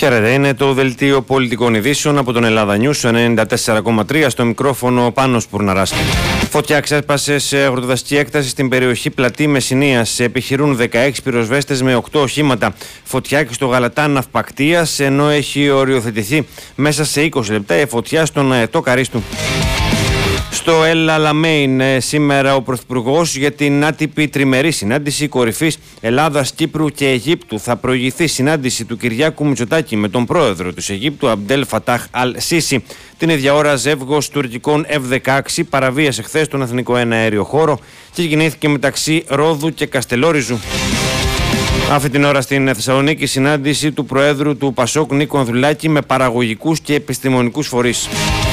Χαίρετε, είναι το δελτίο πολιτικών ειδήσεων από τον Ελλάδα News 94,3, στο μικρόφωνο Πάνος Πουρναράς. Φωτιά ξέσπασε σε αγροτοδασική έκταση στην περιοχή Πλατή Μεσσηνίας. Επιχειρούν 16 πυροσβέστες με 8 οχήματα. Φωτιά και στο Γαλατά Ναυπακτίας, ενώ έχει οριοθετηθεί μέσα σε 20 λεπτά η φωτιά στον Αετό Καρίστου. Στο El Alamein σήμερα ο Πρωθυπουργός για την άτυπη τριμερή συνάντηση κορυφής Ελλάδας, Κύπρου και Αιγύπτου. Θα προηγηθεί συνάντηση του Κυριάκου Μητσοτάκη με τον πρόεδρο της Αιγύπτου Αμπντέλ Φατάχ Αλ Σίσι. Την ίδια ώρα ζεύγος τουρκικών F-16 παραβίασε χθες τον εθνικό εναέριο χώρο και κινήθηκε μεταξύ Ρόδου και Καστελόριζου. Αυτή την ώρα στην Θεσσαλονίκη συνάντηση του Προέδρου του Πασόκ Νίκο Ανδρουλάκη με παραγωγικούς και επιστημονικούς φορείς.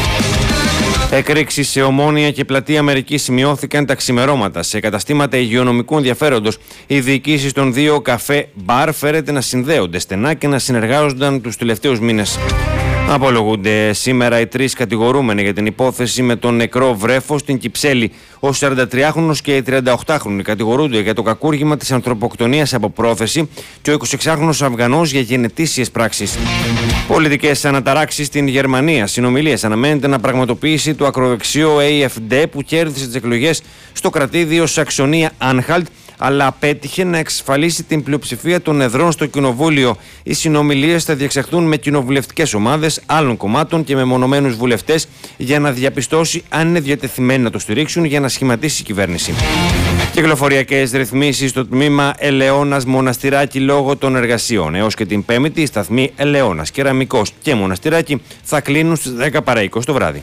Εκρήξεις σε Ομόνια και Πλατεία Αμερικής σημειώθηκαν τα ξημερώματα σε καταστήματα υγειονομικού ενδιαφέροντος. Οι διοικήσεις των δύο καφέ μπαρ φέρεται να συνδέονται στενά και να συνεργάζονταν τους τελευταίους μήνες. Απολογούνται σήμερα οι τρεις κατηγορούμενοι για την υπόθεση με τον νεκρό βρέφο στην Κυψέλη. Ο 43χρονος και οι 38χρονοι κατηγορούνται για το κακούργημα της ανθρωποκτονίας από πρόθεση και ο 26χρονος Αφγανός για γενετήσιες πράξεις. Πολιτικές αναταράξεις στην Γερμανία. Συνομιλίες αναμένεται να πραγματοποιήσει το ακροδεξιό AfD που κέρδισε τις εκλογές στο κρατήδιο Σαξονία-Άνχαλτ, αλλά απέτυχε να εξασφαλίσει την πλειοψηφία των εδρών στο κοινοβούλιο. Οι συνομιλίες θα διεξαχθούν με κοινοβουλευτικές ομάδες άλλων κομμάτων και μεμονωμένους βουλευτές για να διαπιστώσει αν είναι διατεθειμένοι να το στηρίξουν για να σχηματίσει η κυβέρνηση. Κυκλοφοριακές ρυθμίσεις στο τμήμα Ελαιώνας Μοναστηράκι λόγω των εργασιών. Έως και την Πέμπτη, οι σταθμοί Ελαιώνας, Κεραμικός και Μοναστηράκι θα κλείνουν στις 10 παρά 20 το βράδυ.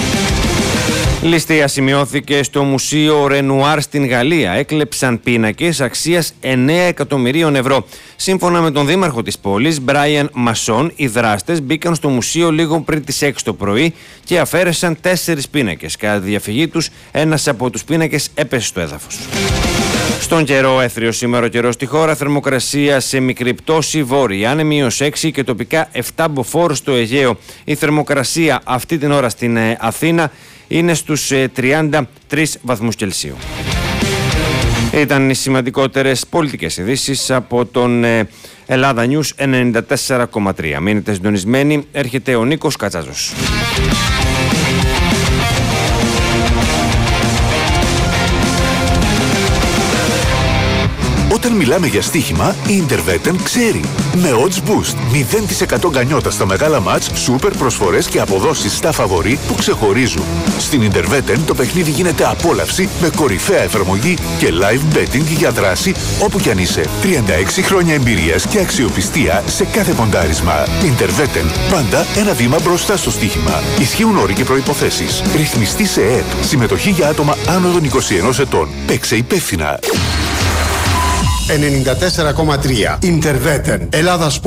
Ληστεία σημειώθηκε στο Μουσείο Ρενουάρ στην Γαλλία. Έκλεψαν πίνακες αξίας 9 εκατομμυρίων ευρώ. Σύμφωνα με τον δήμαρχο της πόλης, Μπράιαν Μασόν, οι δράστες μπήκαν στο μουσείο λίγο πριν τις 6 το πρωί και αφαίρεσαν 4 πίνακες. Κατά τη διαφυγή τους, ένας από τους πίνακες έπεσε στο έδαφος. Στον καιρό, έθριο σήμερα ο καιρός στη χώρα, θερμοκρασία σε μικρή πτώση, βόρεια άνεμη έως 6 και τοπικά 7 μποφόρ στο Αιγαίο. Η θερμοκρασία αυτή την ώρα στην Αθήνα είναι στους 33 βαθμούς Κελσίου. Ήταν οι σημαντικότερες πολιτικές ειδήσεις από τον Ελλάδα News 94,3. Μείνετε συντονισμένοι, έρχεται ο Νίκος Κατσάζος. Όταν μιλάμε για στοίχημα, η Interveten ξέρει. Με odds boost, 0% γκανιότα στα μεγάλα μάτς, σούπερ προσφορές και αποδόσεις στα φαβορί που ξεχωρίζουν. Στην Interveten το παιχνίδι γίνεται απόλαυση με κορυφαία εφαρμογή και live betting για δράση όπου κι αν είσαι. 36 χρόνια εμπειρίας και αξιοπιστία σε κάθε ποντάρισμα. Interveten, πάντα ένα βήμα μπροστά στο στοίχημα. Ισχύουν όροι και προϋποθέσεις. Ρυθμιστή σε ΕΕΠ. Συμμετοχή για άτομα άνω των 21 ετών. Παίξε υπεύθυνα. 94,3 Interveten. Ελλάδας.